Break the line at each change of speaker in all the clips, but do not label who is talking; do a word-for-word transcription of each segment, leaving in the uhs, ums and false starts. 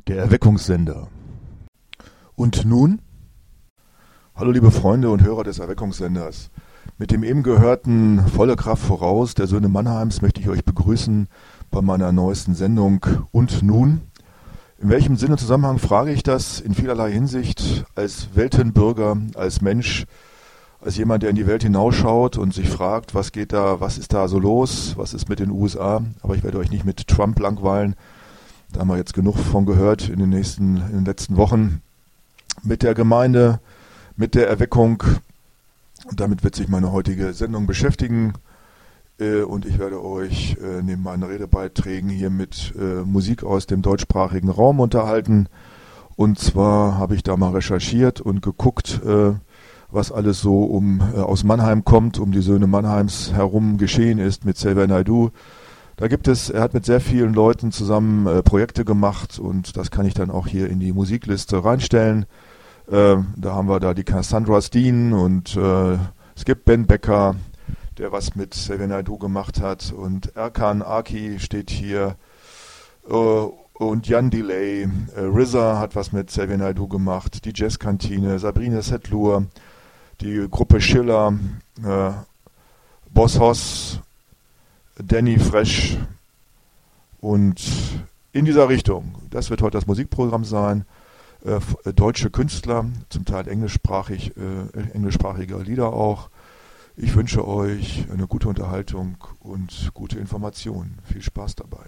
Der Erweckungssender. Und nun? Hallo liebe Freunde und Hörer des Erweckungssenders. Mit dem eben gehörten Volle Kraft voraus der Söhne Mannheims möchte ich euch begrüßen bei meiner neuesten Sendung Und nun? In welchem Sinn und Zusammenhang frage ich das? In vielerlei Hinsicht als Weltenbürger, als Mensch, als jemand, der in die Welt hinausschaut und sich fragt, was geht da, was ist da so los, was ist mit den U S A? Aber ich werde euch nicht mit Trump langweilen. Da haben wir jetzt genug von gehört in den nächsten, in den letzten Wochen. Mit der Gemeinde, mit der Erweckung. Und damit wird sich meine heutige Sendung beschäftigen. Und ich werde euch neben meinen Redebeiträgen hier mit Musik aus dem deutschsprachigen Raum unterhalten. Und zwar habe ich da mal recherchiert und geguckt, was alles so um aus Mannheim kommt, um die Söhne Mannheims herum geschehen ist mit Xavier Naidoo. Da gibt es, er hat mit sehr vielen Leuten zusammen äh, Projekte gemacht und das kann ich dann auch hier in die Musikliste reinstellen. Äh, da haben wir da die Cassandra Steen und äh, es gibt Ben Becker, der was mit Xavier Naidoo gemacht hat, und Erkan Aki steht hier äh, und Jan Delay. Äh, R Z A hat was mit Xavier Naidoo gemacht, die Jazzkantine, Sabrina Setlur, die Gruppe Schiller, äh, Boss Hoss, Danny Fresh und in dieser Richtung. Das wird heute das Musikprogramm sein. Äh, deutsche Künstler, zum Teil englischsprachig, äh, englischsprachige Lieder auch. Ich wünsche euch eine gute Unterhaltung und gute Informationen. Viel Spaß dabei.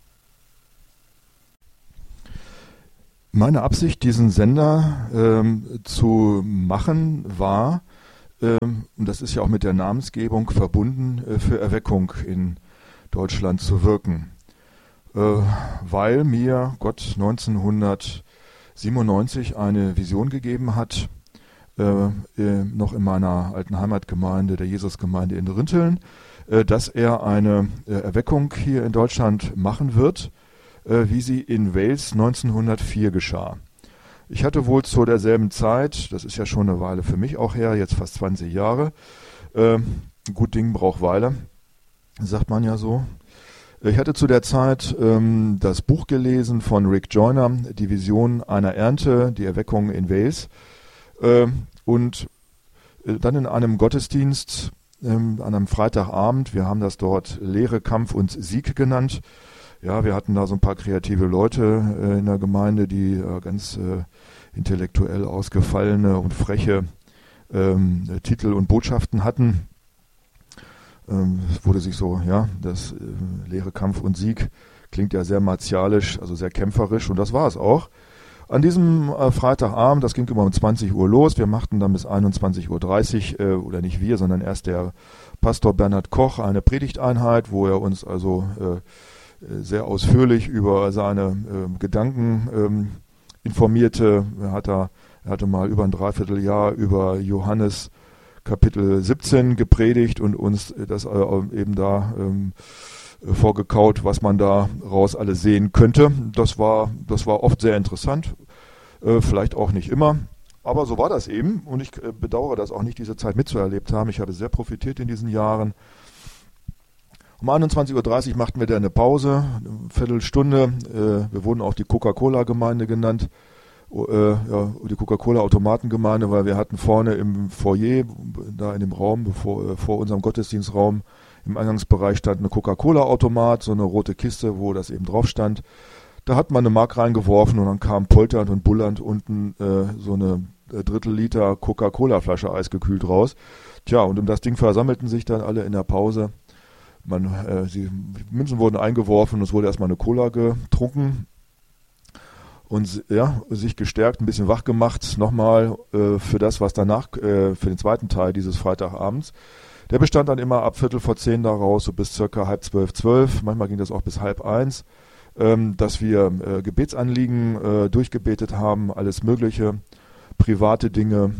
Meine Absicht, diesen Sender ähm, zu machen, war, ähm, und das ist ja auch mit der Namensgebung verbunden, äh, für Erweckung in Deutschland zu wirken. Äh, weil mir Gott neunzehnhundertsiebenundneunzig eine Vision gegeben hat, äh, äh, noch in meiner alten Heimatgemeinde, der Jesusgemeinde in Rinteln, äh, dass er eine äh, Erweckung hier in Deutschland machen wird, äh, wie sie in Wales neunzehnhundertvier geschah. Ich hatte wohl zu derselben Zeit, das ist ja schon eine Weile für mich auch her, jetzt fast zwanzig Jahre, äh, gut Ding braucht Weile, sagt man ja so. Ich hatte zu der Zeit ähm, das Buch gelesen von Rick Joyner, die Vision einer Ernte, die Erweckung in Wales. Äh, und äh, dann in einem Gottesdienst, äh, an einem Freitagabend, wir haben das dort Lehre, Kampf und Sieg genannt. Ja, wir hatten da so ein paar kreative Leute äh, in der Gemeinde, die äh, ganz äh, intellektuell ausgefallene und freche ähm, Titel und Botschaften hatten. Ähm, es wurde sich so, ja, das äh, Lehre, Kampf und Sieg klingt ja sehr martialisch, also sehr kämpferisch, und das war es auch. An diesem äh, Freitagabend, das ging immer um zwanzig Uhr los, wir machten dann bis einundzwanzig Uhr dreißig, äh, oder nicht wir, sondern erst der Pastor Bernhard Koch, eine Predigteinheit, wo er uns also äh, sehr ausführlich über seine äh, Gedanken ähm, informierte. Er, hat da, er hatte mal über ein Dreivierteljahr über Johannes Kapitel siebzehn gepredigt und uns das äh, eben da ähm, vorgekaut, was man da raus alles sehen könnte. Das war, das war oft sehr interessant, äh, vielleicht auch nicht immer, aber so war das eben, und ich äh, bedauere das auch nicht, diese Zeit mitzuerlebt haben. Ich habe sehr profitiert in diesen Jahren. Um einundzwanzig Uhr dreißig machten wir da eine Pause, eine Viertelstunde. Äh, wir wurden auch die Coca-Cola-Gemeinde genannt, äh, ja, die Coca-Cola-Automatengemeinde, weil wir hatten vorne im Foyer, da in dem Raum, bevor, äh, vor unserem Gottesdienstraum, im Eingangsbereich stand eine Coca-Cola-Automat, so eine rote Kiste, wo das eben drauf stand. Da hat man eine Mark reingeworfen und dann kam polternd und bullernd unten äh, so eine äh, Drittel Liter Coca-Cola-Flasche eisgekühlt raus. Tja, und um das Ding versammelten sich dann alle in der Pause. Man, äh, die Münzen wurden eingeworfen und es wurde erstmal eine Cola getrunken und ja, sich gestärkt, ein bisschen wach gemacht, nochmal äh, für das, was danach, äh, für den zweiten Teil dieses Freitagabends. Der bestand dann immer ab Viertel vor zehn daraus, so bis circa halb zwölf, zwölf, manchmal ging das auch bis halb eins, ähm, dass wir äh, Gebetsanliegen äh, durchgebetet haben, alles mögliche, private Dinge.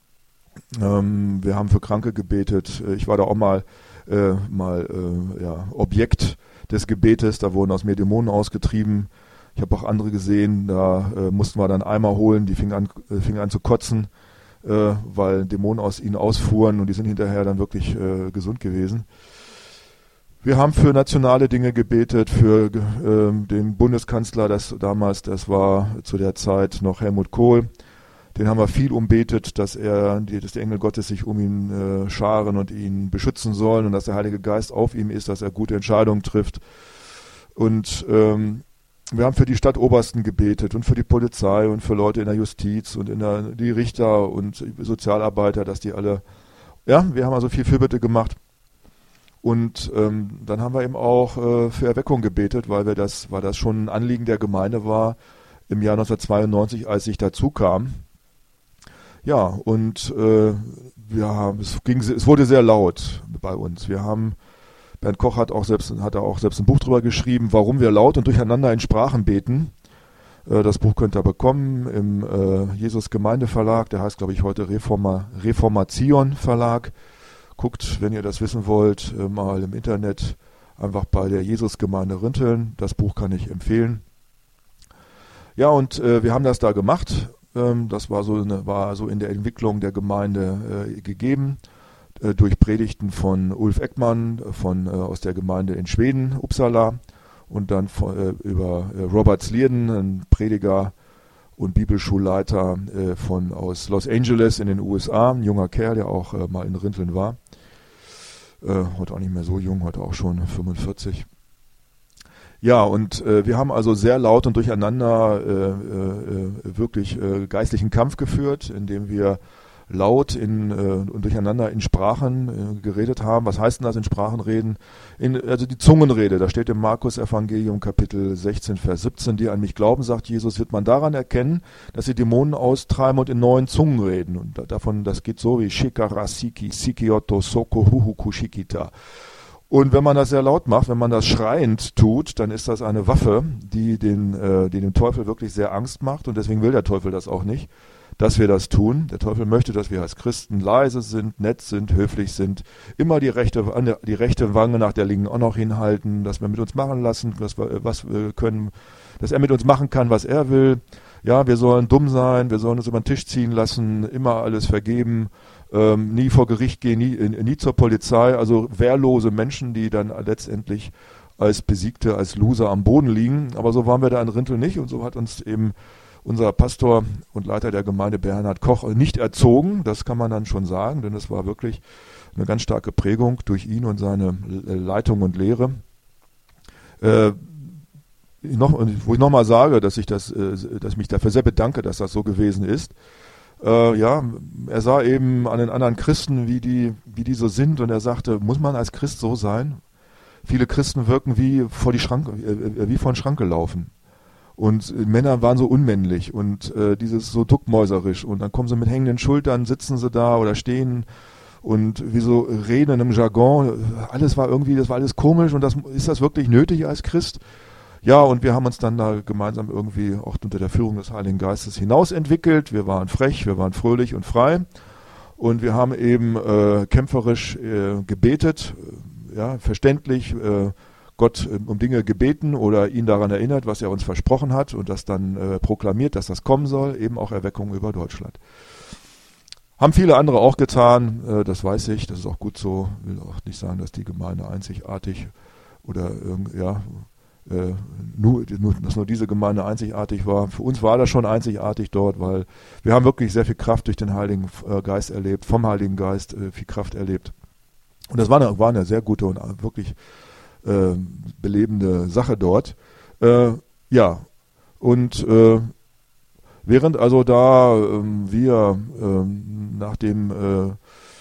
Ähm, wir haben für Kranke gebetet. Ich war da auch mal Äh, mal äh, ja, Objekt des Gebetes, da wurden aus mir Dämonen ausgetrieben. Ich habe auch andere gesehen, da äh, mussten wir dann Eimer holen, die fingen an, äh, fingen an zu kotzen, äh, weil Dämonen aus ihnen ausfuhren, und die sind hinterher dann wirklich äh, gesund gewesen. Wir haben für nationale Dinge gebetet, für äh, den Bundeskanzler, das damals, das war zu der Zeit noch Helmut Kohl. Den haben wir viel umbetet, dass er, dass die Engel Gottes sich um ihn äh, scharen und ihn beschützen sollen und dass der Heilige Geist auf ihm ist, dass er gute Entscheidungen trifft. Und ähm, wir haben für die Stadtobersten gebetet und für die Polizei und für Leute in der Justiz und in der, die Richter und Sozialarbeiter, dass die alle, ja, wir haben also viel Fürbitte gemacht. Und ähm, dann haben wir eben auch äh, für Erweckung gebetet, weil wir das, weil das schon ein Anliegen der Gemeinde war im Jahr neunzehnhundertzweiundneunzig, als ich dazu kam. Ja, und äh, wir haben, es ging, es wurde sehr laut bei uns. Wir haben, Bernd Koch hat auch selbst, hat auch selbst ein Buch drüber geschrieben, warum wir laut und durcheinander in Sprachen beten. Äh, das Buch könnt ihr bekommen im äh, Jesus Gemeinde Verlag, der heißt, glaube ich, heute Reforma, Reformation Verlag. Guckt, wenn ihr das wissen wollt, äh, mal im Internet einfach bei der Jesus Gemeinde Rinteln. Das Buch kann ich empfehlen. Ja, und äh, wir haben das da gemacht. Das war so, eine, war so in der Entwicklung der Gemeinde äh, gegeben, äh, durch Predigten von Ulf Eckmann von, äh, aus der Gemeinde in Schweden, Uppsala, und dann von, äh, über äh, Robert Slierden, ein Prediger und Bibelschulleiter äh, von, aus Los Angeles in den U S A, ein junger Kerl, der auch äh, mal in Rinteln war. Äh, heute auch nicht mehr so jung, heute auch schon fünfundvierzig. Ja, und äh, wir haben also sehr laut und durcheinander äh, äh, wirklich äh, geistlichen Kampf geführt, indem wir laut in, äh, und durcheinander in Sprachen äh, geredet haben. Was heißt denn das in Sprachen reden? In, also die Zungenrede, da steht im Markus Evangelium Kapitel sechzehn, Vers siebzehn, die an mich glauben, sagt Jesus, wird man daran erkennen, dass sie Dämonen austreiben und in neuen Zungen reden. Und da, davon, das geht so wie Shikarasiki, Sikioto, Soko, Huhuku, Shikita. Und wenn man das sehr laut macht, wenn man das schreiend tut, dann ist das eine Waffe, die, den, äh, die dem Teufel wirklich sehr Angst macht. Und deswegen will der Teufel das auch nicht, dass wir das tun. Der Teufel möchte, dass wir als Christen leise sind, nett sind, höflich sind, immer die rechte, die rechte Wange nach der linken auch noch hinhalten, dass wir mit uns machen lassen, dass wir, was wir können, dass er mit uns machen kann, was er will. Ja, wir sollen dumm sein, wir sollen uns über den Tisch ziehen lassen, immer alles vergeben. Ähm, nie vor Gericht gehen, nie, nie zur Polizei, also wehrlose Menschen, die dann letztendlich als Besiegte, als Loser am Boden liegen. Aber so waren wir da in Rinteln nicht und so hat uns eben unser Pastor und Leiter der Gemeinde Bernhard Koch nicht erzogen, das kann man dann schon sagen, denn es war wirklich eine ganz starke Prägung durch ihn und seine Leitung und Lehre. Äh, noch, wo ich nochmal sage, dass ich das, äh, dass ich mich dafür sehr bedanke, dass das so gewesen ist. Äh, ja, er sah eben an den anderen Christen, wie die, wie die so sind, und er sagte, muss man als Christ so sein? Viele Christen wirken wie vor die Schranke, äh, wie vor den Schrank gelaufen. Und äh, Männer waren so unmännlich und äh, dieses so duckmäuserisch. Und dann kommen sie mit hängenden Schultern, sitzen sie da oder stehen und wie so reden in einem Jargon. Alles war irgendwie, das war alles komisch, und das, ist das wirklich nötig als Christ? Ja, und wir haben uns dann da gemeinsam irgendwie auch unter der Führung des Heiligen Geistes hinaus entwickelt. Wir waren frech, wir waren fröhlich und frei, und wir haben eben äh, kämpferisch äh, gebetet, äh, ja, verständlich äh, Gott äh, um Dinge gebeten oder ihn daran erinnert, was er uns versprochen hat, und das dann äh, proklamiert, dass das kommen soll, eben auch Erweckung über Deutschland. Haben viele andere auch getan, äh, das weiß ich, das ist auch gut so. Ich will auch nicht sagen, dass die Gemeinde einzigartig oder äh, ja, Äh, nur, nur, dass nur diese Gemeinde einzigartig war. Für uns war das schon einzigartig dort, weil wir haben wirklich sehr viel Kraft durch den Heiligen äh, Geist erlebt, vom Heiligen Geist äh, viel Kraft erlebt. Und das war eine, war eine sehr gute und wirklich äh, belebende Sache dort. Äh, ja, und äh, während also da äh, wir äh, nach dem äh,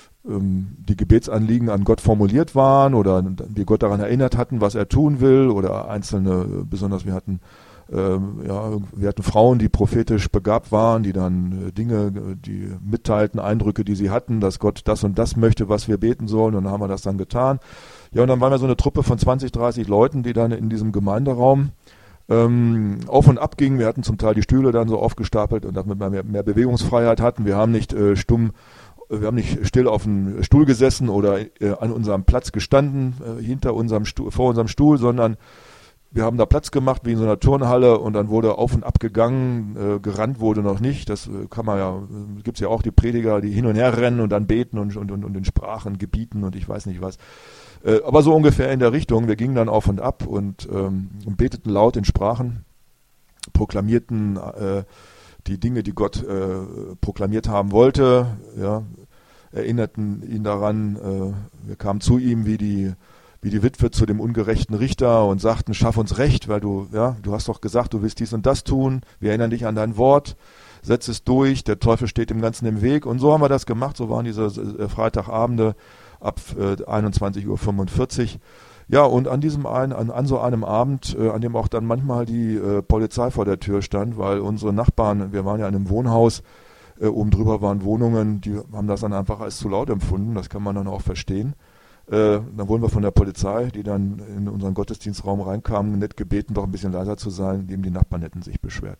die Gebetsanliegen an Gott formuliert waren oder wir Gott daran erinnert hatten, was er tun will, oder einzelne, besonders wir hatten, ähm, ja, wir hatten Frauen, die prophetisch begabt waren, die dann äh, Dinge, die mitteilten, Eindrücke, die sie hatten, dass Gott das und das möchte, was wir beten sollen, und dann haben wir das dann getan. Ja, und dann waren wir so eine Truppe von zwanzig, dreißig Leuten, die dann in diesem Gemeinderaum ähm, auf und ab gingen. Wir hatten zum Teil die Stühle dann so aufgestapelt, und damit wir mehr, mehr Bewegungsfreiheit hatten. Wir haben nicht äh, stumm Wir haben nicht still auf dem Stuhl gesessen oder äh, an unserem Platz gestanden, äh, hinter unserem Stuhl, vor unserem Stuhl, sondern wir haben da Platz gemacht wie in so einer Turnhalle und dann wurde auf und ab gegangen, äh, gerannt wurde noch nicht. Das äh, kann man ja, äh, gibt's ja auch die Prediger, die hin und her rennen und dann beten und, und, und, und in Sprachen gebieten und ich weiß nicht was. Äh, aber so ungefähr in der Richtung. Wir gingen dann auf und ab und, ähm, und beteten laut in Sprachen, proklamierten äh, die Dinge, die Gott äh, proklamiert haben wollte, ja, erinnerten ihn daran, äh, wir kamen zu ihm wie die wie die Witwe zu dem ungerechten Richter und sagten, schaff uns Recht, weil du, ja, du hast doch gesagt, du willst dies und das tun, wir erinnern dich an dein Wort, setz es durch, der Teufel steht dem Ganzen im Weg. Und so haben wir das gemacht, so waren diese äh, Freitagabende ab äh, einundzwanzig Uhr fünfundvierzig. Ja, und an diesem einen, an, an so einem Abend, äh, an dem auch dann manchmal die äh, Polizei vor der Tür stand, weil unsere Nachbarn, wir waren ja in einem Wohnhaus, äh, oben drüber waren Wohnungen, die haben das dann einfach als zu laut empfunden, das kann man dann auch verstehen. Äh, dann wurden wir von der Polizei, die dann in unseren Gottesdienstraum reinkamen, nett gebeten, doch ein bisschen leiser zu sein, indem die Nachbarn hätten sich beschwert.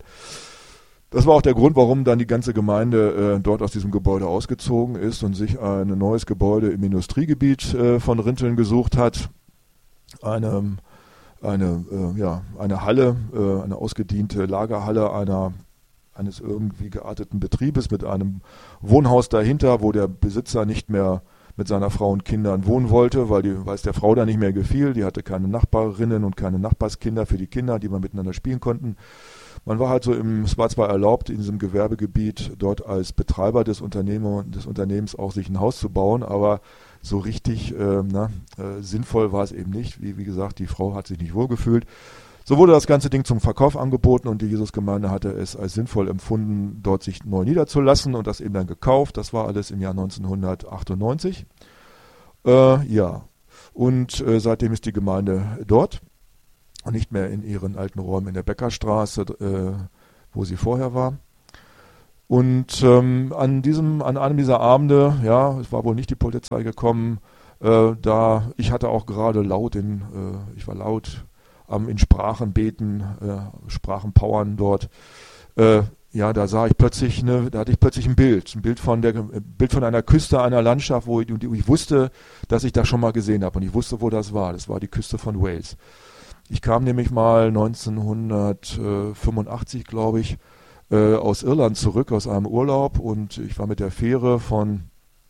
Das war auch der Grund, warum dann die ganze Gemeinde äh, dort aus diesem Gebäude ausgezogen ist und sich ein neues Gebäude im Industriegebiet äh, von Rinteln gesucht hat. Eine, eine, äh, ja, eine Halle, äh, eine ausgediente Lagerhalle einer, eines irgendwie gearteten Betriebes mit einem Wohnhaus dahinter, wo der Besitzer nicht mehr mit seiner Frau und Kindern wohnen wollte, weil, die, weil es der Frau da nicht mehr gefiel. Die hatte keine Nachbarinnen und keine Nachbarskinder für die Kinder, die man miteinander spielen konnten. Man war halt so im, es war zwar erlaubt, in diesem Gewerbegebiet dort als Betreiber des, Unternehmen, des Unternehmens auch sich ein Haus zu bauen, aber so richtig äh, na, äh, sinnvoll war es eben nicht. Wie, wie gesagt, die Frau hat sich nicht wohlgefühlt. So wurde das ganze Ding zum Verkauf angeboten und die Jesusgemeinde hatte es als sinnvoll empfunden, dort sich neu niederzulassen und das eben dann gekauft. Das war alles im Jahr neunzehnhundertachtundneunzig. Äh, ja, und äh, seitdem ist die Gemeinde dort und nicht mehr in ihren alten Räumen in der Bäckerstraße, äh, wo sie vorher war. Und ähm, an diesem, an einem dieser Abende, ja, es war wohl nicht die Polizei gekommen, äh, da ich hatte auch gerade laut in, äh, ich war laut am in Sprachen beten, äh, Sprachen powern dort. Äh, ja, da sah ich plötzlich, ne, da hatte ich plötzlich ein Bild, ein Bild von der, ein Bild von einer Küste, einer Landschaft, wo ich, wo ich wusste, dass ich das schon mal gesehen habe und ich wusste, wo das war. Das war die Küste von Wales. Ich kam nämlich mal neunzehnhundertfünfundachtzig, glaube ich, äh, aus Irland zurück, aus einem Urlaub und ich war mit der Fähre von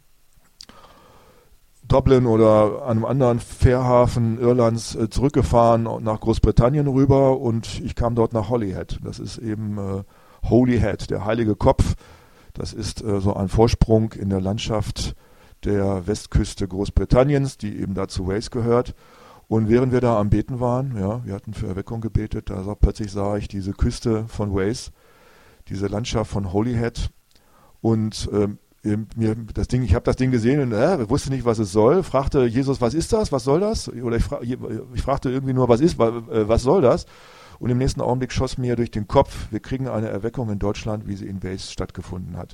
Dublin oder einem anderen Fährhafen Irlands äh, zurückgefahren nach Großbritannien rüber und ich kam dort nach Holyhead. Das ist eben äh, Holyhead, der heilige Kopf. Das ist äh, so ein Vorsprung in der Landschaft der Westküste Großbritanniens, die eben da zu Wales gehört. Und während wir da am Beten waren, ja, wir hatten für Erweckung gebetet, da sah, plötzlich sah ich diese Küste von Wales, diese Landschaft von Holyhead und ähm, mir das Ding, ich habe das Ding gesehen und äh, wusste nicht, was es soll. Fragte Jesus, was ist das? Was soll das? Oder ich, fra- ich fragte irgendwie nur, was ist, was soll das? Und im nächsten Augenblick schoss mir durch den Kopf, wir kriegen eine Erweckung in Deutschland, wie sie in Wales stattgefunden hat.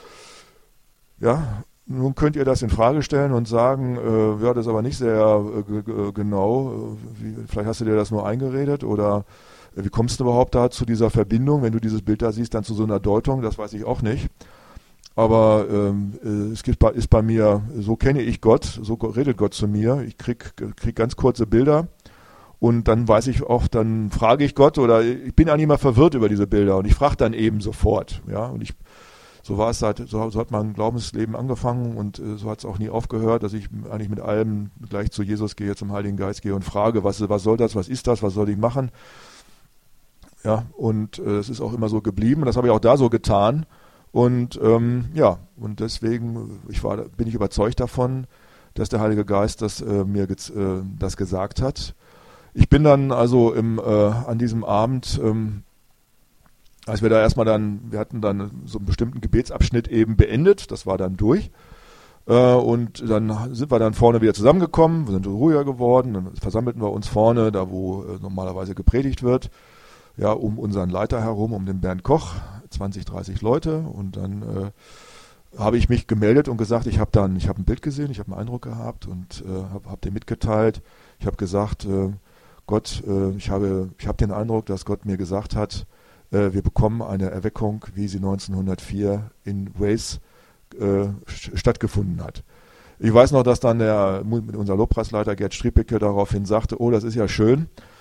Ja, nun könnt ihr das in Frage stellen und sagen, äh, ja, das ist aber nicht sehr äh, g- g- genau. Wie, vielleicht hast du dir das nur eingeredet oder äh, wie kommst du überhaupt da zu dieser Verbindung, wenn du dieses Bild da siehst, dann zu so einer Deutung? Das weiß ich auch nicht. Aber ähm, es gibt, ist bei mir, so kenne ich Gott, so redet Gott zu mir. Ich krieg, krieg ganz kurze Bilder und dann weiß ich auch, dann frage ich Gott oder ich bin eigentlich immer verwirrt über diese Bilder und ich frage dann eben sofort. Ja, und ich, so war es seit, so, so hat mein Glaubensleben angefangen und äh, so hat es auch nie aufgehört, dass ich eigentlich mit allem gleich zu Jesus gehe, zum Heiligen Geist gehe und frage, was, was soll das, was ist das, was soll ich machen? Ja, und äh, es ist auch immer so geblieben und das habe ich auch da so getan. Und ähm, ja, und deswegen ich war, bin ich überzeugt davon, dass der Heilige Geist das äh, mir ge- äh, das gesagt hat. Ich bin dann also im, äh, an diesem Abend, ähm, als wir da erstmal dann, wir hatten dann so einen bestimmten Gebetsabschnitt eben beendet, das war dann durch. Äh, und dann sind wir dann vorne wieder zusammengekommen, wir sind ruhiger geworden, dann versammelten wir uns vorne, da wo äh, normalerweise gepredigt wird. Ja, um unseren Leiter herum, um den Bernd Koch, zwanzig, dreißig Leute und dann äh, habe ich mich gemeldet und gesagt, ich habe dann, ich habe ein Bild gesehen, ich habe einen Eindruck gehabt und äh, habe hab den mitgeteilt. Ich habe gesagt, äh, Gott, äh, ich habe, ich habe den Eindruck, dass Gott mir gesagt hat, äh, wir bekommen eine Erweckung, wie sie neunzehnhundertvier in Wales äh, stattgefunden hat. Ich weiß noch, dass dann der unser Lobpreisleiter Gerd Striepeke daraufhin sagte, oh, das ist ja schön.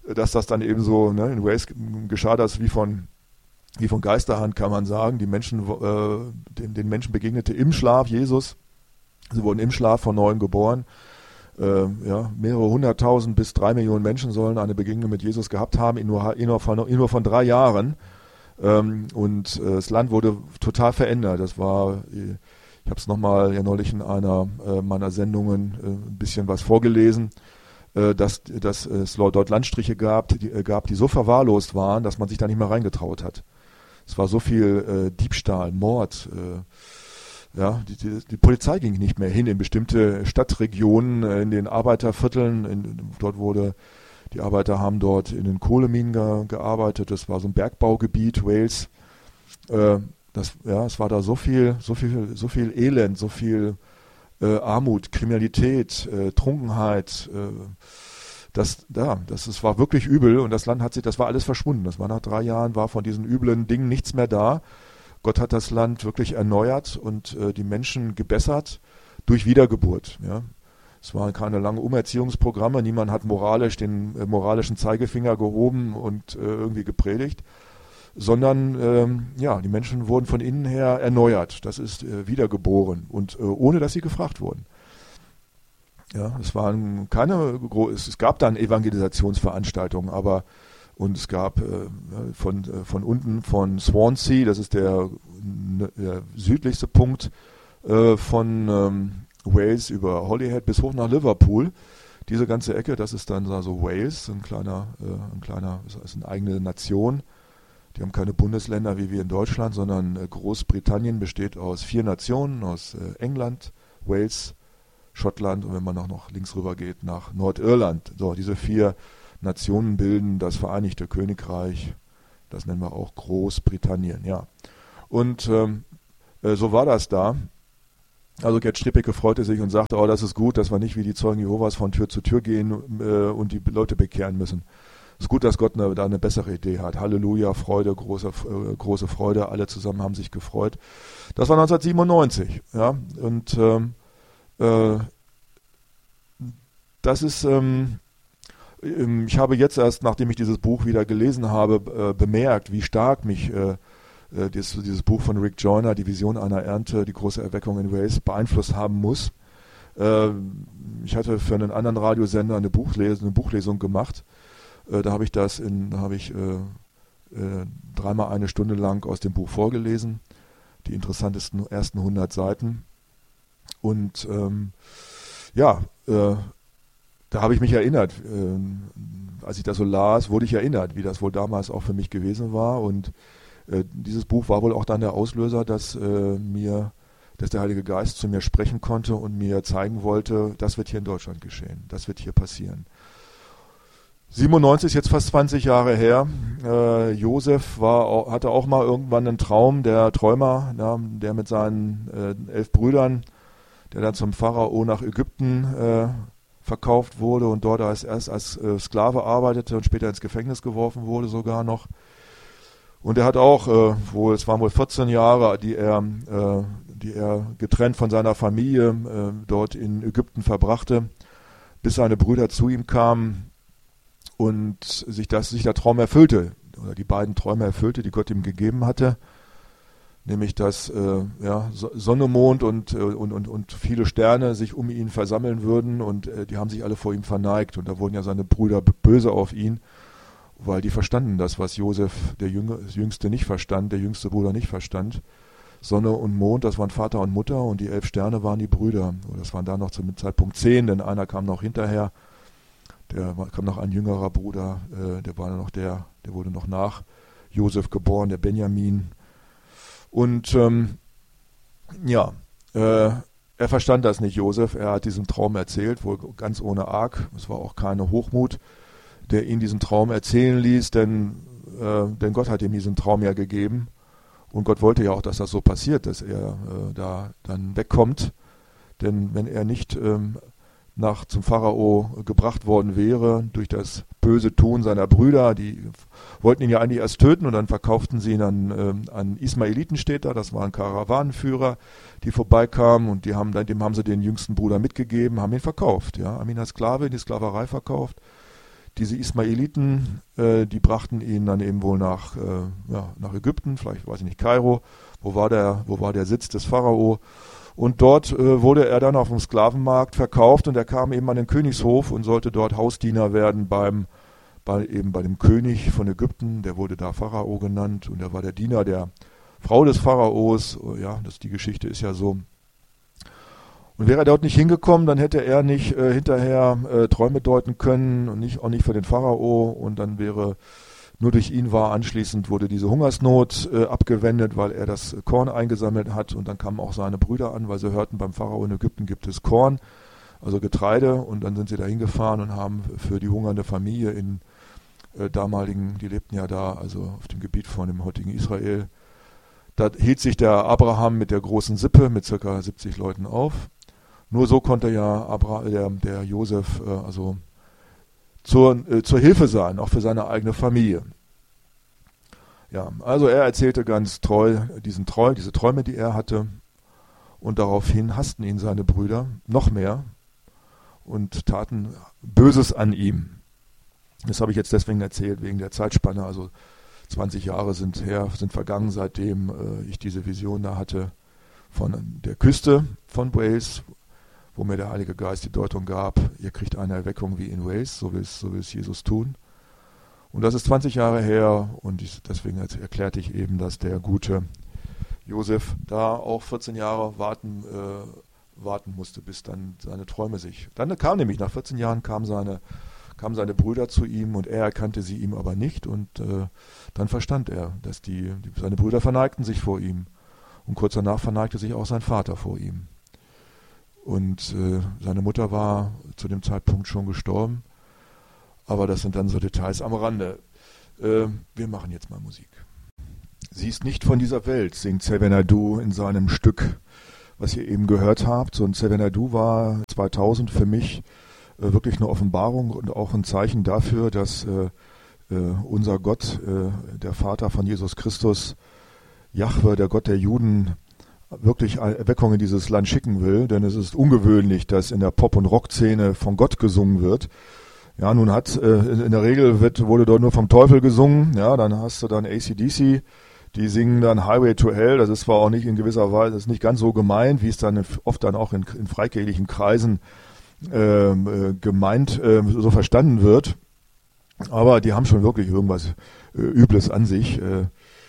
dass das dann eben so, ne, in Wales geschah das wie von, wie von Geisterhand, kann man sagen. Die Menschen, äh, den, den Menschen begegnete im Schlaf Jesus. Sie wurden im Schlaf von Neuem geboren. Äh, ja, mehrere hunderttausend bis drei Millionen Menschen sollen eine Begegnung mit Jesus gehabt haben, in nur, in nur, von, in nur von drei Jahren. Ähm, und äh, das Land wurde total verändert. Das war, ich habe es nochmal ja neulich in einer äh, meiner Sendungen äh, ein bisschen was vorgelesen, äh, dass, dass es dort Landstriche gab die, äh, gab, die so verwahrlost waren, dass man sich da nicht mehr reingetraut hat. Es war so viel äh, Diebstahl, Mord. Äh, ja, die, die, die Polizei ging nicht mehr hin in bestimmte Stadtregionen, äh, in den Arbeitervierteln. In, dort wurde Die Arbeiter haben dort in den Kohleminen ge- gearbeitet. Das war so ein Bergbaugebiet, Wales. Äh, das, ja, es war da so viel, so viel, so viel Elend, so viel äh, Armut, Kriminalität, äh, Trunkenheit. Äh, das, ja, das, das war wirklich übel und das Land hat sich, das war alles verschwunden. Das war nach drei Jahren, war von diesen üblen Dingen nichts mehr da. Gott hat das Land wirklich erneuert und äh, die Menschen gebessert durch Wiedergeburt. Ja. Es waren keine langen Umerziehungsprogramme, niemand hat moralisch den äh, moralischen Zeigefinger gehoben und äh, irgendwie gepredigt, sondern ähm, ja, die Menschen wurden von innen her erneuert, das ist äh, wiedergeboren und äh, ohne, dass sie gefragt wurden. Ja, es waren keine, es gab dann Evangelisationsveranstaltungen, aber und es gab äh, von, äh, von unten von Swansea, das ist der, der südlichste Punkt äh, von ähm, Wales über Holyhead bis hoch nach Liverpool. Diese ganze Ecke, das ist dann also Wales, ein kleiner, äh, ein kleiner, das ist eine eigene Nation. Die haben keine Bundesländer wie wir in Deutschland, sondern äh, Großbritannien besteht aus vier Nationen, aus äh, England, Wales, Schottland und wenn man auch noch links rüber geht nach Nordirland. So, diese vier Nationen bilden das Vereinigte Königreich, das nennen wir auch Großbritannien, ja. Und ähm, äh, so war das da. Also Gerd Strippeke freute sich und sagte, oh, das ist gut, dass wir nicht wie die Zeugen Jehovas von Tür zu Tür gehen äh, und die Leute bekehren müssen. Es ist gut, dass Gott eine, da eine bessere Idee hat. Halleluja, Freude, große, äh, große Freude, alle zusammen haben sich gefreut. Das war neunzehnhundertsiebenundneunzig, ja, und ähm, äh, das ist, ähm, ich habe jetzt erst, nachdem ich dieses Buch wieder gelesen habe, äh, bemerkt, wie stark mich äh, Dieses, dieses Buch von Rick Joyner, die Vision einer Ernte, die große Erweckung in Wales, beeinflusst haben muss. Äh, ich hatte für einen anderen Radiosender eine, Buchlese, eine Buchlesung gemacht. Äh, da habe ich das in, da habe ich äh, äh, dreimal eine Stunde lang aus dem Buch vorgelesen, die interessantesten ersten hundert Seiten. Und ähm, ja, äh, da habe ich mich erinnert. Äh, als ich das so las, wurde ich erinnert, wie das wohl damals auch für mich gewesen war. Und Äh, dieses Buch war wohl auch dann der Auslöser, dass äh, mir, dass der Heilige Geist zu mir sprechen konnte und mir zeigen wollte, das wird hier in Deutschland geschehen, das wird hier passieren. siebenundneunzig ist jetzt fast zwanzig Jahre her. Äh, Josef war, hatte auch mal irgendwann einen Traum, der Träumer, ja, der mit seinen äh, elf Brüdern, der dann zum Pharao nach Ägypten äh, verkauft wurde und dort als, erst als äh, Sklave arbeitete und später ins Gefängnis geworfen wurde sogar noch. Und er hat auch, äh, wohl, es waren wohl vierzehn Jahre, die er, äh, die er getrennt von seiner Familie äh, dort in Ägypten verbrachte, bis seine Brüder zu ihm kamen und sich, das, sich der Traum erfüllte, oder die beiden Träume erfüllte, die Gott ihm gegeben hatte, nämlich dass äh, ja, Sonne, Mond und, äh, und, und, und viele Sterne sich um ihn versammeln würden und äh, die haben sich alle vor ihm verneigt und da wurden ja seine Brüder böse auf ihn, weil die verstanden das, was Josef, der Jüngste, nicht verstand, der jüngste Bruder nicht verstand. Sonne und Mond, das waren Vater und Mutter und die elf Sterne waren die Brüder. Das waren da noch zum Zeitpunkt zehn, denn einer kam noch hinterher, der kam noch ein jüngerer Bruder, äh, der war noch der, der wurde noch nach Josef geboren, der Benjamin. Und ähm, ja, äh, er verstand das nicht, Josef, er hat diesen Traum erzählt, wohl ganz ohne Arg, es war auch keine Hochmut, der ihn diesen Traum erzählen ließ, denn, äh, denn Gott hat ihm diesen Traum ja gegeben und Gott wollte ja auch, dass das so passiert, dass er äh, da dann wegkommt, denn wenn er nicht ähm, nach zum Pharao gebracht worden wäre durch das böse Tun seiner Brüder, die wollten ihn ja eigentlich erst töten und dann verkauften sie ihn an, äh, an Ismaeliten, steht da, das waren Karawanenführer, die vorbeikamen und die haben, dem haben sie den jüngsten Bruder mitgegeben, haben ihn verkauft, ja, haben ihn als Sklave in die Sklaverei verkauft. diese Ismaeliten, äh, die brachten ihn dann eben wohl nach, äh, ja, nach Ägypten, vielleicht weiß ich nicht, Kairo, wo war der, wo war der Sitz des Pharao. Und dort äh, wurde er dann auf dem Sklavenmarkt verkauft und er kam eben an den Königshof und sollte dort Hausdiener werden beim, bei, eben bei dem König von Ägypten, der wurde da Pharao genannt und er war der Diener der Frau des Pharaos. Ja, das, die Geschichte ist ja so. Und wäre er dort nicht hingekommen, dann hätte er nicht äh, hinterher äh, Träume deuten können und nicht, auch nicht für den Pharao. Und dann wäre, nur durch ihn war anschließend, wurde diese Hungersnot äh, abgewendet, weil er das Korn eingesammelt hat. Und dann kamen auch seine Brüder an, weil sie hörten, beim Pharao in Ägypten gibt es Korn, also Getreide. Und dann sind sie da hingefahren und haben für die hungernde Familie in äh, damaligen, die lebten ja da, also auf dem Gebiet von dem heutigen Israel, da hielt sich der Abraham mit der großen Sippe mit ca. siebzig Leuten auf. Nur so konnte ja Abra, der, der Josef äh, also zur, äh, zur Hilfe sein, auch für seine eigene Familie. Ja, also er erzählte ganz treu diesen Treu, diese Träume, die er hatte, und daraufhin hassten ihn seine Brüder noch mehr und taten Böses an ihm. Das habe ich jetzt deswegen erzählt, wegen der Zeitspanne, also zwanzig Jahre sind her, sind vergangen, seitdem äh, ich diese Vision da hatte von der Küste von Wales, wo mir der Heilige Geist die Deutung gab, ihr kriegt eine Erweckung wie in Wales, so will es, so will es Jesus tun. Und das ist zwanzig Jahre her und ich, deswegen erklärte ich eben, dass der gute Josef da auch vierzehn Jahre warten, äh, warten musste, bis dann seine Träume sich... Dann kam nämlich, nach vierzehn Jahren kamen seine, kamen seine Brüder zu ihm und er erkannte sie ihm aber nicht und äh, dann verstand er, dass die, die seine Brüder verneigten sich vor ihm und kurz danach verneigte sich auch sein Vater vor ihm. Und äh, seine Mutter war zu dem Zeitpunkt schon gestorben. Aber das sind dann so Details am Rande. Äh, wir machen jetzt mal Musik. Sie ist nicht von dieser Welt, singt Xavier in seinem Stück, was ihr eben gehört habt. So ein Xavier war zweitausend für mich äh, wirklich eine Offenbarung und auch ein Zeichen dafür, dass äh, äh, unser Gott, äh, der Vater von Jesus Christus, Jahwe, der Gott der Juden, wirklich Erweckung in dieses Land schicken will, denn es ist ungewöhnlich, dass in der Pop- und Rock-Szene von Gott gesungen wird. Ja, nun hat, äh, in der Regel wird, wurde dort nur vom Teufel gesungen, ja, dann hast du dann A C D C, die singen dann Highway to Hell, das ist zwar auch nicht in gewisser Weise, das ist nicht ganz so gemeint, wie es dann oft dann auch in, in freikirchlichen Kreisen äh, äh, gemeint, äh, so verstanden wird, aber die haben schon wirklich irgendwas äh, Übles an sich, äh,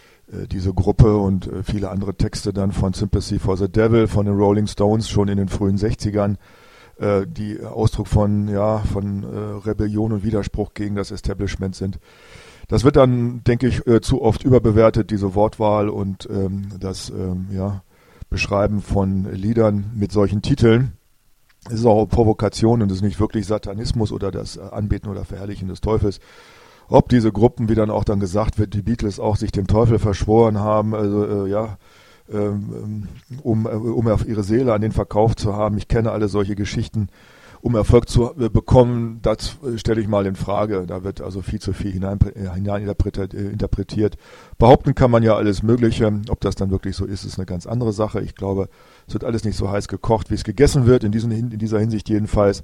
diese Gruppe und äh, viele andere Texte dann von Sympathy for the Devil, von den Rolling Stones schon in den frühen sechzigern, äh, die Ausdruck von, ja, von äh, Rebellion und Widerspruch gegen das Establishment sind. Das wird dann, denke ich, äh, zu oft überbewertet, diese Wortwahl und ähm, das ähm, ja, Beschreiben von Liedern mit solchen Titeln. Es ist auch Provokation und es ist nicht wirklich Satanismus oder das Anbeten oder Verherrlichen des Teufels. Ob diese Gruppen, wie dann auch dann gesagt wird, die Beatles auch sich dem Teufel verschworen haben, also äh, ja, ähm, um, um auf ihre Seele an den Verkauf zu haben. Ich kenne alle solche Geschichten, um Erfolg zu äh, bekommen, das äh, stelle ich mal in Frage. Da wird also viel zu viel hinein, äh, hineininterpretiert. Äh, interpretiert. Behaupten kann man ja alles Mögliche. Ob das dann wirklich so ist, ist eine ganz andere Sache. Ich glaube, es wird alles nicht so heiß gekocht, wie es gegessen wird, in, diesen, in dieser Hinsicht jedenfalls.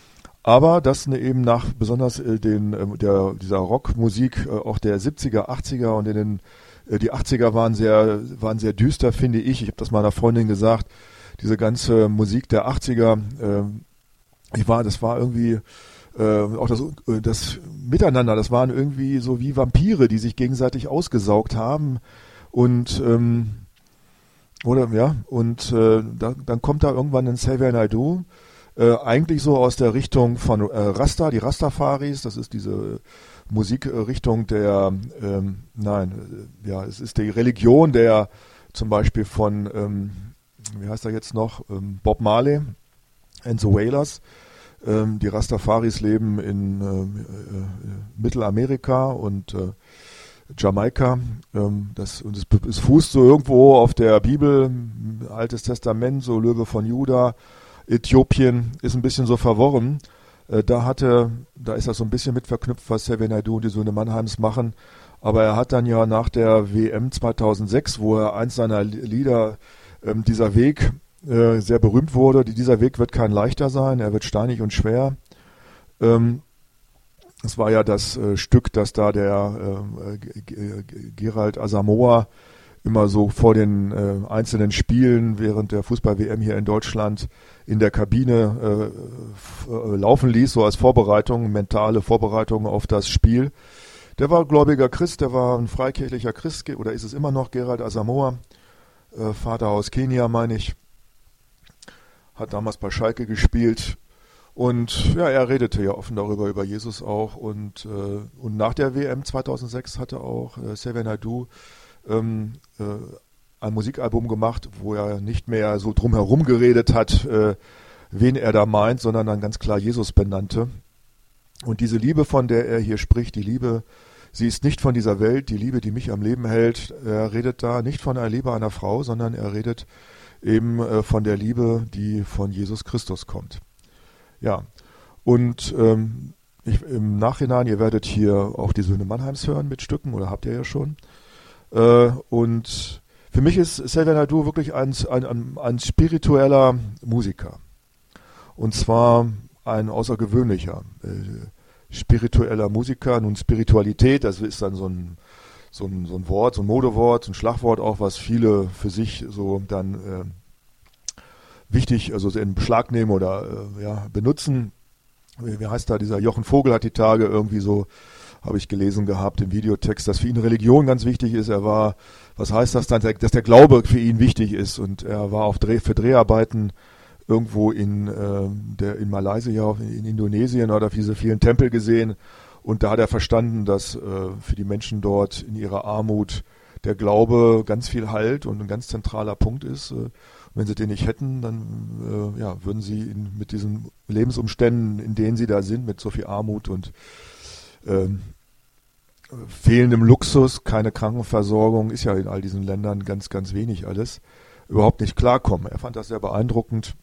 Aber dass ne, eben nach besonders äh, den, äh, der, dieser Rockmusik äh, auch der siebziger, achtziger und in den äh, die achtziger waren sehr waren sehr düster, finde ich. Ich habe das meiner Freundin gesagt. Diese ganze Musik der achtziger, äh, ich war, das war irgendwie äh, auch das, äh, das Miteinander. Das waren irgendwie so wie Vampire, die sich gegenseitig ausgesaugt haben und ähm, oder ja und äh, da, dann kommt da irgendwann ein Xavier Naidoo. Äh, eigentlich so aus der Richtung von äh, Rasta, die Rastafaris, das ist diese Musikrichtung der, ähm, nein, äh, ja, es ist die Religion der, zum Beispiel von, ähm, wie heißt er jetzt noch, ähm, Bob Marley and the Wailers. Ähm, die Rastafaris leben in äh, äh, Mittelamerika und äh, Jamaika. Ähm, das, und es, es fußt so irgendwo auf der Bibel, Altes Testament, so Löwe von Juda. Äthiopien ist ein bisschen so verworren. Äh, da hatte, da ist das so ein bisschen mit verknüpft, was Xavier Naidoo und die Söhne Mannheims machen. Aber er hat dann ja nach der W M zweitausendsechs, wo er eins seiner Lieder, ähm, dieser Weg, äh, sehr berühmt wurde. Dieser Weg wird kein leichter sein, er wird steinig und schwer. Ähm, Es war ja das äh, Stück, das da der äh, G- G- Gerald Asamoah immer so vor den äh, einzelnen Spielen während der Fußball-W M hier in Deutschland in der Kabine äh, f- äh, laufen ließ, so als Vorbereitung, mentale Vorbereitung auf das Spiel. Der war gläubiger Christ, der war ein freikirchlicher Christ, oder ist es immer noch, Gerald Asamoah, äh, Vater aus Kenia, meine ich, hat damals bei Schalke gespielt. Und ja, er redete ja offen darüber, über Jesus auch. Und, äh, und nach der W M zweitausendsechs hatte auch äh, Xavier Naidoo ähm, äh, ein Musikalbum gemacht, wo er nicht mehr so drumherum geredet hat, äh, wen er da meint, sondern dann ganz klar Jesus benannte. Und diese Liebe, von der er hier spricht, die Liebe, sie ist nicht von dieser Welt, die Liebe, die mich am Leben hält. Er redet da nicht von einer Liebe einer Frau, sondern er redet eben äh, von der Liebe, die von Jesus Christus kommt. Ja, und ähm, ich, im Nachhinein, ihr werdet hier auch die Söhne Mannheims hören mit Stücken, oder habt ihr ja schon. Äh, und für mich ist Xavier Naidoo wirklich ein, ein, ein spiritueller Musiker. Und zwar ein außergewöhnlicher äh, spiritueller Musiker. Nun, Spiritualität, das ist dann so ein, so ein, so ein Wort, so ein Modewort, so ein Schlagwort auch, was viele für sich so dann äh, wichtig, also in Beschlag nehmen oder äh, ja, benutzen. Wie, wie heißt da, dieser Jochen Vogel hat die Tage irgendwie so, habe ich gelesen gehabt im Videotext, dass für ihn Religion ganz wichtig ist. Er war, was heißt das dann, dass der Glaube für ihn wichtig ist, und er war auf Dreh, für Dreharbeiten irgendwo in, äh, der, in Malaysia, in Indonesien, oder diese vielen Tempel gesehen, und da hat er verstanden, dass äh, für die Menschen dort in ihrer Armut der Glaube ganz viel Halt und ein ganz zentraler Punkt ist. Äh, Wenn sie den nicht hätten, dann äh, ja, würden sie in, mit diesen Lebensumständen, in denen sie da sind, mit so viel Armut und ähm, fehlendem Luxus, keine Krankenversorgung, ist ja in all diesen Ländern ganz, ganz wenig alles, überhaupt nicht klarkommen. Er fand das sehr beeindruckend.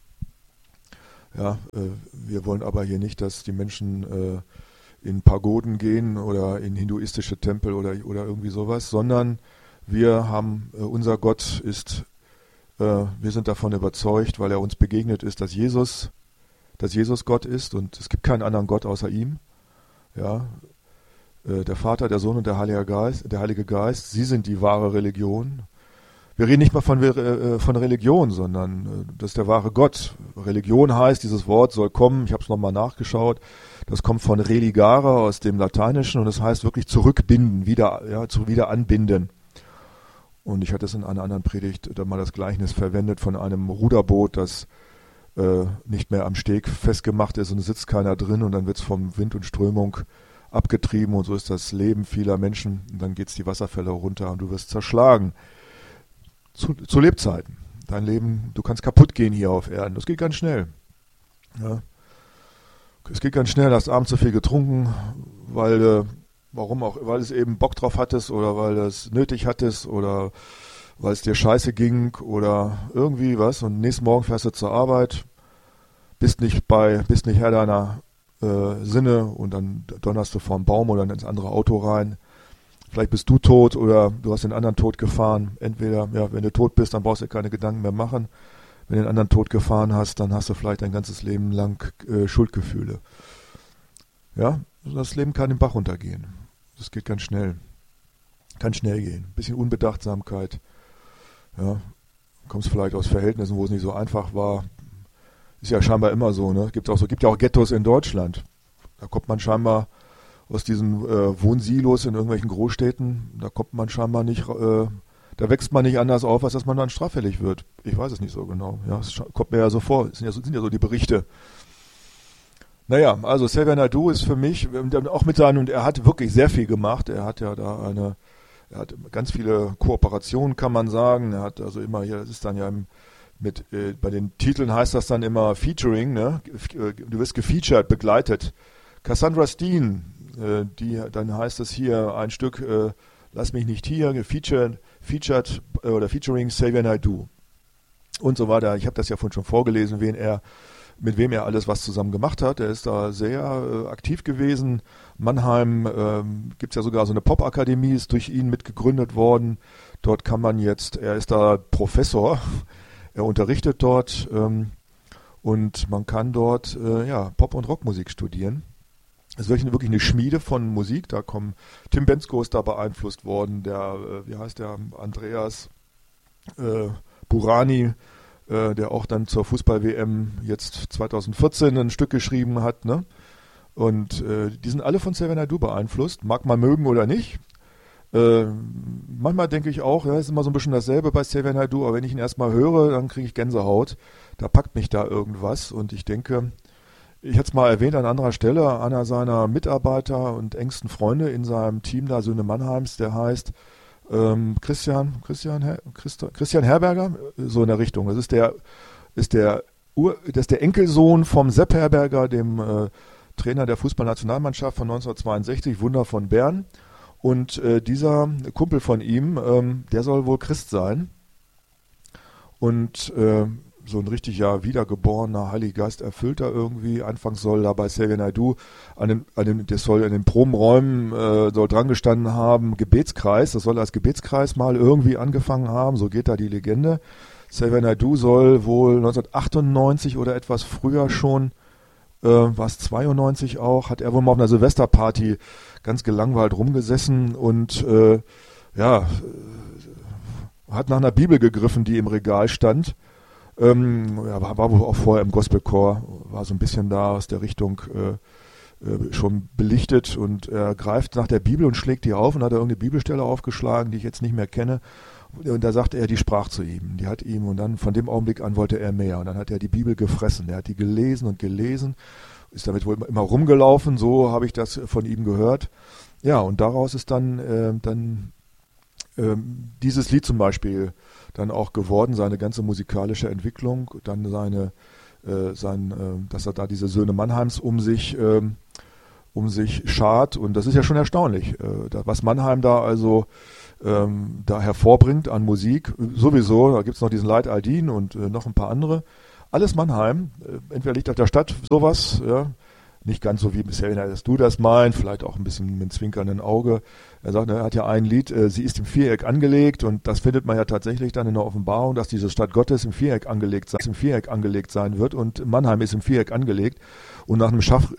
Ja, äh, wir wollen aber hier nicht, dass die Menschen äh, in Pagoden gehen oder in hinduistische Tempel oder, oder irgendwie sowas, sondern wir haben, äh, unser Gott ist Wir sind davon überzeugt, weil er uns begegnet ist, dass Jesus, dass Jesus Gott ist, und es gibt keinen anderen Gott außer ihm. Ja, der Vater, der Sohn und der Heilige Geist, der Heilige Geist, sie sind die wahre Religion. Wir reden nicht mal von, von Religion, sondern das ist der wahre Gott. Religion heißt, dieses Wort soll kommen, ich habe es nochmal nachgeschaut, das kommt von religare aus dem Lateinischen, und es das heißt wirklich zurückbinden, wieder, ja, zu wieder anbinden. Und ich hatte es in einer anderen Predigt da mal das Gleichnis verwendet von einem Ruderboot, das äh, nicht mehr am Steg festgemacht ist, und es sitzt keiner drin, und dann wird es vom Wind und Strömung abgetrieben, und so ist das Leben vieler Menschen, und dann geht es die Wasserfälle runter und du wirst zerschlagen. Zu, zu Lebzeiten. Dein Leben, du kannst kaputt gehen hier auf Erden. Das geht ganz schnell. Ja. Es geht ganz schnell, hast abends zu viel getrunken, weil äh, Warum auch, weil es eben Bock drauf hattest oder weil es nötig hattest oder weil es dir scheiße ging oder irgendwie was, und nächsten Morgen fährst du zur Arbeit, bist nicht bei, bist nicht Herr deiner äh, Sinne, und dann donnerst du vorm Baum oder ins andere Auto rein. Vielleicht bist du tot oder du hast den anderen tot gefahren. Entweder, ja, wenn du tot bist, dann brauchst du dir keine Gedanken mehr machen. Wenn du den anderen tot gefahren hast, dann hast du vielleicht dein ganzes Leben lang äh, Schuldgefühle. Ja, das Leben kann den Bach runtergehen. Das geht ganz schnell. Kann schnell gehen. Ein bisschen Unbedachtsamkeit. Ja, kommst vielleicht aus Verhältnissen, wo es nicht so einfach war. Ist ja scheinbar immer so, ne? Gibt auch so, gibt ja auch Ghettos in Deutschland. Da kommt man scheinbar aus diesen äh, Wohnsilos in irgendwelchen Großstädten. Da kommt man scheinbar nicht, äh, da wächst man nicht anders auf, als dass man dann straffällig wird. Ich weiß es nicht so genau. Ja, es kommt mir ja so vor. Es sind ja so, sind ja so die Berichte. Naja, also Xavier Naidoo ist für mich, auch mit seinen, und er hat wirklich sehr viel gemacht. Er hat ja da eine, er hat ganz viele Kooperationen, kann man sagen. Er hat also immer hier, das ist dann ja im, mit, äh, bei den Titeln heißt das dann immer Featuring, ne? Du wirst gefeatured, begleitet. Cassandra Steen, äh, die, dann heißt es hier ein Stück, äh, Lass mich nicht hier, gefeatured, featured äh, oder featuring Xavier Naidoo. Und so weiter. Ich habe das ja vorhin schon vorgelesen, wen er mit wem er alles was zusammen gemacht hat. Er ist da sehr äh, aktiv gewesen. Mannheim ähm, gibt es ja sogar so eine Popakademie, ist durch ihn mitgegründet worden. Dort kann man jetzt, er ist da Professor, er unterrichtet dort ähm, und man kann dort äh, ja, Pop- und Rockmusik studieren. Es ist wirklich, wirklich eine Schmiede von Musik. Da kommen Tim Bendzko ist da beeinflusst worden, der, äh, wie heißt der, Andreas äh, Burani, äh, der auch dann zur Fußball-W M jetzt zwanzig vierzehn ein Stück geschrieben hat, ne? Und äh, die sind alle von Xavier Naidoo beeinflusst, mag man mögen oder nicht. Äh, manchmal denke ich auch, ja, ist immer so ein bisschen dasselbe bei Xavier Naidoo, aber wenn ich ihn erstmal höre, dann kriege ich Gänsehaut. Da packt mich da irgendwas und ich denke, ich hatte es mal erwähnt an anderer Stelle, einer seiner Mitarbeiter und engsten Freunde in seinem Team da, Söhne Mannheims, der heißt ähm, Christian, Christian, Her, Christa, Christian Herberger, so in der Richtung. Das ist der, ist der, Ur, das ist der Enkelsohn vom Sepp Herberger, dem äh, Trainer der Fußballnationalmannschaft von neunzehnhundertzweiundsechzig, Wunder von Bern. Und äh, dieser Kumpel von ihm, ähm, der soll wohl Christ sein. Und äh, so ein richtig ja wiedergeborener, Heiliger Geist erfüllter irgendwie. Anfangs soll da bei Xavier Naidoo, an dem, an dem, das soll in den Probenräumen, äh, soll dran gestanden haben, Gebetskreis. Das soll als Gebetskreis mal irgendwie angefangen haben. So geht da die Legende. Xavier Naidoo soll wohl neunzehnhundertachtundneunzig oder etwas früher schon, äh, war es zweiundneunzig auch, hat er wohl mal auf einer Silvesterparty ganz gelangweilt rumgesessen und äh, ja, hat nach einer Bibel gegriffen, die im Regal stand. Ähm, ja, war, war wohl auch vorher im Gospelchor, war so ein bisschen da aus der Richtung äh, äh, schon belichtet und er greift nach der Bibel und schlägt die auf und hat er irgendeine Bibelstelle aufgeschlagen, die ich jetzt nicht mehr kenne. Und da sagte er, die sprach zu ihm, die hat ihm und dann von dem Augenblick an wollte er mehr und dann hat er die Bibel gefressen, er hat die gelesen und gelesen, ist damit wohl immer rumgelaufen, so habe ich das von ihm gehört. Ja, und daraus ist dann, äh, dann ähm, dieses Lied zum Beispiel dann auch geworden, seine ganze musikalische Entwicklung, dann seine, äh, sein, äh, dass er da diese Söhne Mannheims um sich, äh, um sich schart und das ist ja schon erstaunlich, äh, da, was Mannheim da also ähm, da hervorbringt an Musik, sowieso, da gibt es noch diesen Light Aldin und äh, noch ein paar andere, alles Mannheim, äh, entweder liegt auf der Stadt sowas, ja, nicht ganz so wie bisher, dass du das meinst, vielleicht auch ein bisschen mit einem zwinkernden Auge. Er sagt, er hat ja ein Lied, äh, sie ist im Viereck angelegt und das findet man ja tatsächlich dann in der Offenbarung, dass diese Stadt Gottes im Viereck angelegt, im Viereck angelegt sein wird und Mannheim ist im Viereck angelegt und nach einem Schach,